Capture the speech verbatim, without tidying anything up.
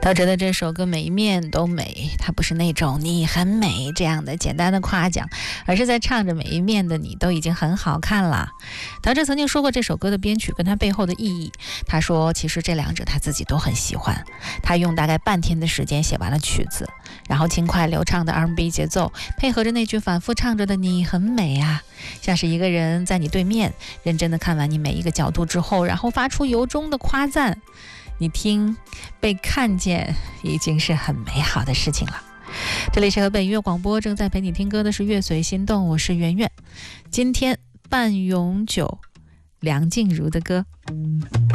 陶喆的这首歌每一面都美，它不是那种你很美这样的简单的夸奖，而是在唱着每一面的你都已经很好看了。陶喆曾经说过这首歌的编曲跟他背后的意义，他说其实这两者他自己都很喜欢，他用大概半天的时间写完了曲子，然后轻快流畅的 R and B 节奏配合着那句反复唱着的你很美啊，像是一个人在你对面认真的看完你每一个角度之后，然后发出由衷的夸赞。你听，被看见已经是很美好的事情了。这里是河北音乐广播，正在陪你听歌的是乐随心动，我是圆圆。今天半永久梁静茹的歌。